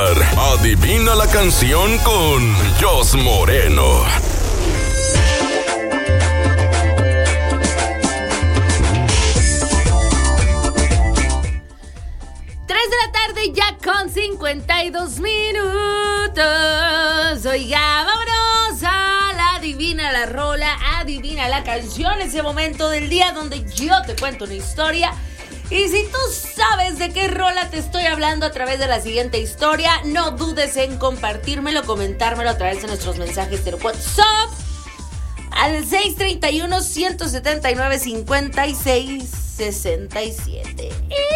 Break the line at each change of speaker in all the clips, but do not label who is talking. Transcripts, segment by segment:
Adivina la canción con Jos Moreno.
Ya con 52 minutos. Oiga, vámonos a la adivina la rola, adivina la canción. Ese momento del día donde yo te cuento una historia. Y si tú sabes de qué rola te estoy hablando a través de la siguiente historia, no dudes en compartírmelo, comentármelo a través de nuestros mensajes de WhatsApp al 631-179-5667.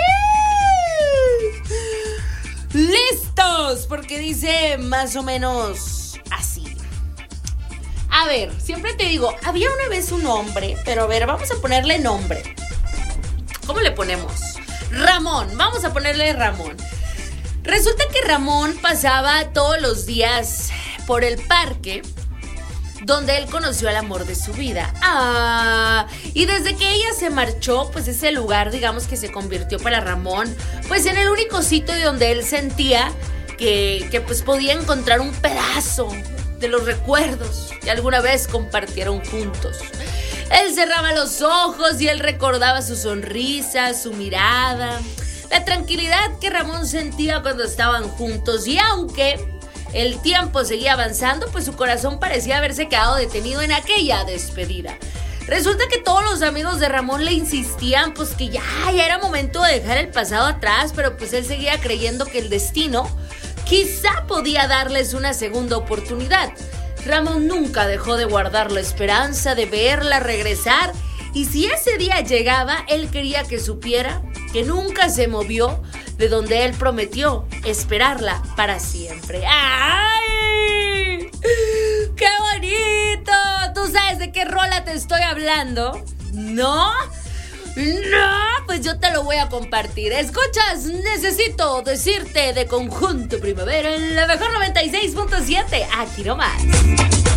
¡Listos! Porque dice más o menos así. A ver, siempre te digo, había una vez un hombre, pero a ver, vamos a ponerle nombre. ¿Cómo le ponemos? Ramón, vamos a ponerle Ramón. Resulta que Ramón pasaba todos los días por el parque donde él conoció al amor de su vida. Y desde que ella se marchó, pues ese lugar, digamos que se convirtió para Ramón, pues en el único sitio donde él sentía que pues podía encontrar un pedazo de los recuerdos que alguna vez compartieron juntos. Él cerraba los ojos y él recordaba su sonrisa, su mirada, la tranquilidad que Ramón sentía cuando estaban juntos. Y aunque el tiempo seguía avanzando, pues su corazón parecía haberse quedado detenido en aquella despedida. Resulta que todos los amigos de Ramón le insistían pues que ya era momento de dejar el pasado atrás, pero pues él seguía creyendo que el destino quizá podía darles una segunda oportunidad. Ramón nunca dejó de guardar la esperanza de verla regresar, y si ese día llegaba, él quería que supiera que nunca se movió de donde él prometió esperarla para siempre. ¡Ay! ¡Qué bonito! ¿Tú sabes de qué rola te estoy hablando? ¿No? ¡No! Pues yo te lo voy a compartir. Escuchas, necesito decirte de Conjunto Primavera en la mejor 96.7. Aquí nomás.